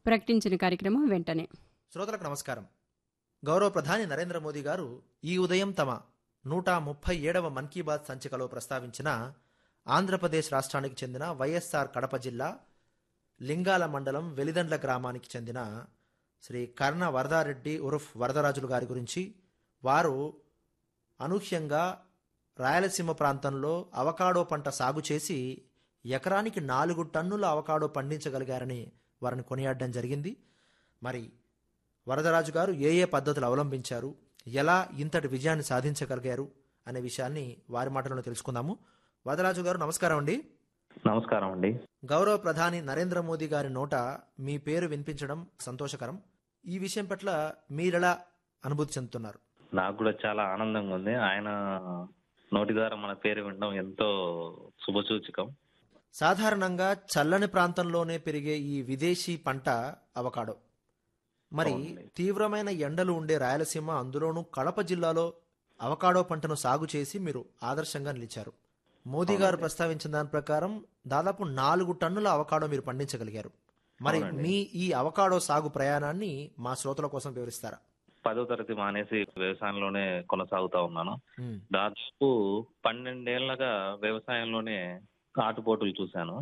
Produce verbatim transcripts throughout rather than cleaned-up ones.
ప్రకటించిన కార్యక్రమం వెంటనే. శ్రోతలకు నమస్కారం. గౌరవ ప్రధాని నరేంద్ర మోదీ గారు ఈ ఉదయం తమ నూట ముప్పై ఏడవ మన్ కీ బాత్ సంచికలో ప్రస్తావించిన ఆంధ్రప్రదేశ్ రాష్ట్రానికి చెందిన వైఎస్ఆర్ కడప జిల్లా లింగాల మండలం వెలిదండ్ల గ్రామానికి చెందిన శ్రీ కర్ణ వరదారెడ్డి ఉరుఫ్ వరదరాజులు గారి గురించి, వారు అనూహ్యంగా రాయలసీమ ప్రాంతంలో అవకాడో పంట సాగు చేసి ఎకరానికి నాలుగు టన్నుల అవకాడో పండించగలిగారని వారిని కొనియాడడం జరిగింది. మరి వరదరాజు గారు ఏ ఏ పద్ధతులు అవలంబించారు, ఎలా ఇంతటి విజయాన్ని సాధించగలిగారు అనే విషయాన్ని వారి మాటలను తెలుసుకుందాము. వరదరాజు గారు నమస్కారం అండి. నమస్కారం అండి. గౌరవ ప్రధాని నరేంద్ర మోదీ గారి నోట మీ పేరు వినిపించడం సంతోషకరం. ఈ విషయం పట్ల మీరెలా అనుభూతి చెందుతున్నారు? నాకు కూడా చాలా ఆనందంగా ఉంది. ఆయన నోటి ద్వారా మన పేరు వినడం ఎంతో శుభసూచకం. సాధారణంగా చల్లని ప్రాంతంలోనే పెరిగే ఈ విదేశీ పంట అవకాడో. మరి తీవ్రమైన ఎండలు ఉండే రాయలసీమ, అందులోనూ కడప జిల్లాలో అవకాడో పంటను సాగు చేసి మీరు ఆదర్శంగా నిలిచారు. మోదీ గారు ప్రస్తావించిన దాని ప్రకారం దాదాపు నాలుగు టన్నుల అవకాడో మీరు పండించగలిగారు. మరి మీ ఈ అవకాడో సాగు ప్రయాణాన్ని మా శ్రోతల కోసం వివరిస్తారా? పదో తరగతి మానేసి వ్యవసాయంలోనే కొనసాగుతా ఉన్నాను. దాదాపు పన్నెండేళ్లగా వ్యవసాయంలోనే ఆటుపోటులు చూశాను.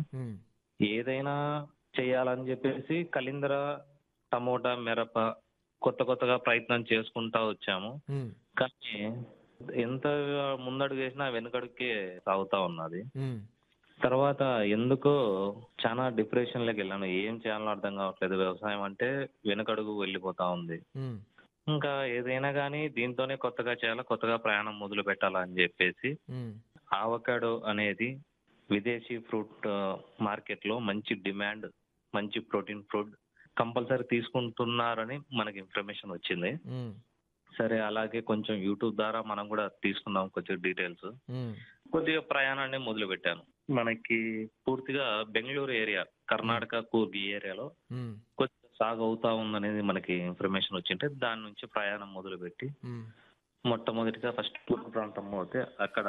ఏదైనా చేయాలని చెప్పేసి కలిందర, టమోటా, మిరప కొత్త కొత్తగా ప్రయత్నం చేసుకుంటా వచ్చాము. కానీ ఎంత ముందడుగు వేసినా వెనుకడుకే సాగుతా ఉన్నది. తర్వాత ఎందుకో చాలా డిప్రెషన్ లోకి వెళ్ళాను. ఏం చేయాలో అర్థం కావట్లేదు. వ్యవసాయం అంటే వెనుకడుగు వెళ్ళిపోతా ఉంది. ఇంకా ఏదైనా కానీ దీంతోనే కొత్తగా చేయాలా, కొత్తగా ప్రయాణం మొదలు పెట్టాలా అని చెప్పేసి అవకాడో అనేది విదేశీ ఫ్రూట్ మార్కెట్ లో మంచి డిమాండ్, మంచి ప్రోటీన్ ఫుడ్ కంపల్సరీ తీసుకుంటున్నారని మనకి ఇన్ఫర్మేషన్ వచ్చింది. సరే, అలాగే కొంచెం యూట్యూబ్ ద్వారా మనం కూడా తీసుకున్నాం కొంచెం డీటెయిల్స్. కొద్దిగా ప్రయాణాన్ని మొదలు పెట్టాను. మనకి పూర్తిగా బెంగళూరు ఏరియా, కర్ణాటక, కూర్గ్ ఈ ఏరియాలో కొద్దిగా సాగు అవుతా ఉందనేది మనకి ఇన్ఫర్మేషన్ వచ్చింటే దాని నుంచి ప్రయాణం మొదలు పెట్టి మొట్టమొదటిగా ఫస్ట్ కూర్గ్ ప్రాంతం పోతే అక్కడ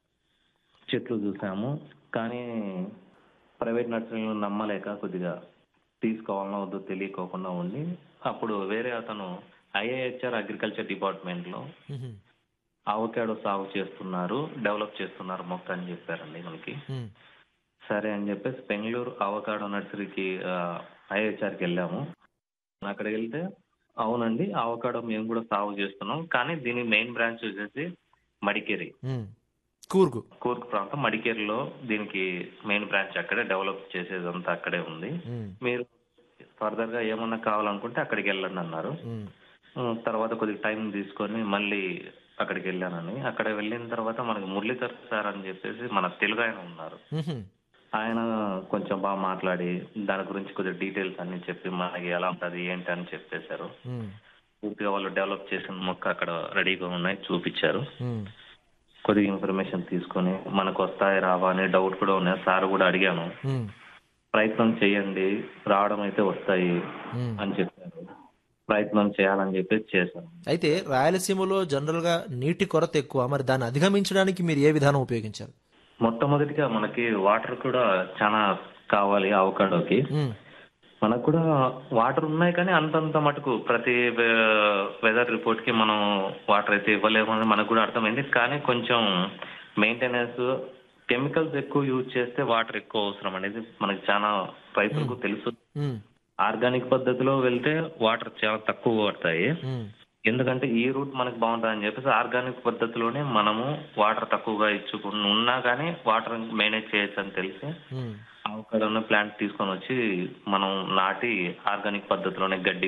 చెట్లు చూసాము. కానీ ప్రైవేట్ నర్సరీలు నమ్మలేక కొద్దిగా తీసుకోవాలన్నా వద్దు తెలియకోకుండా ఉండి, అప్పుడు వేరే అతను ఐఏహెచ్ఆర్ అగ్రికల్చర్ డిపార్ట్మెంట్ లో అవకాడో సాగు చేస్తున్నారు, డెవలప్ చేస్తున్నారు మొక్క అని చెప్పారండి మనకి. సరే అని చెప్పేసి బెంగళూరు అవకాడో నర్సరీకి ఐఏహెచ్ఆర్కి వెళ్ళాము. అక్కడికి వెళ్తే అవునండి అవకాడో మేము కూడా సాగు చేస్తున్నాం, కానీ దీని మెయిన్ బ్రాంచ్ వచ్చేసి మడికేరి, కూర్గ్ కూర్గ్ ప్రాంతం మడికేరిలో దీనికి మెయిన్ బ్రాంచ్, అక్కడే డెవలప్ చేసేదంతా అక్కడే ఉంది. మీరు ఫర్దర్ గా ఏమన్నా కావాలనుకుంటే అక్కడికి వెళ్ళండి అన్నారు. తర్వాత కొద్దిగా టైం తీసుకొని మళ్ళీ అక్కడికి వెళ్ళానని, అక్కడ వెళ్ళిన తర్వాత మనకి మురళీధర్ సార్ అని చెప్పేసి మన తెలుగు ఆయన ఉన్నారు. ఆయన కొంచెం బాగా మాట్లాడి దాని గురించి కొద్దిగా డీటెయిల్స్ అన్ని చెప్పి మనకి ఎలా ఉంటుంది ఏంటి అని చెప్పేశారు. పూర్తిగా వాళ్ళు డెవలప్ చేసిన మొక్క అక్కడ రెడీగా ఉన్నాయి చూపించారు. కొద్దిగా ఇన్ఫర్మేషన్ తీసుకొని మనకు వస్తాయి రావా అనే డౌట్ కూడా ఉన్నాయి. సార్ కూడా అడిగాను, ప్రయత్నం చేయండి రావడం అయితే వస్తాయి అని చెప్పారు. ప్రయత్నం చేయాలని చెప్పేసి చేశాను. అయితే రాయలసీమలో జనరల్ గా నీటి కొరత ఎక్కువ, మరి దాన్ని అధిగమించడానికి మీరు ఏ విధానం ఉపయోగించారు? మొట్టమొదటిగా మనకి వాటర్ కూడా చాలా కావాలి అవకాడోకి. మనకు కూడా వాటర్ ఉన్నాయి కానీ అంతంత మటుకు ప్రతి వెదర్ రిపోర్ట్ కి మనం వాటర్ అయితే ఇవ్వలేమని మనకు కూడా అర్థమైంది. కానీ కొంచెం మెయింటెనెన్స్, కెమికల్స్ ఎక్కువ యూజ్ చేస్తే వాటర్ ఎక్కువ అవసరం అనేది మనకి చాలా రైతులకు తెలుసు. ఆర్గానిక్ పద్ధతిలో వెళ్తే వాటర్ చాలా తక్కువ పడతాయి. ఎందుకంటే ఈ రూట్ మనకు బాగుంటుంది అని చెప్పేసి ఆర్గానిక్ పద్ధతిలోనే మనము వాటర్ తక్కువగా ఇచ్చుకుని ఉన్నా కానీ వాటర్ మేనేజ్ చేయొచ్చు అని తెలిసి అవకాడో ప్లాంట్ తీసుకొని వచ్చి మనం నాటి ఆర్గానిక్ పద్ధతిలోనే గడ్డి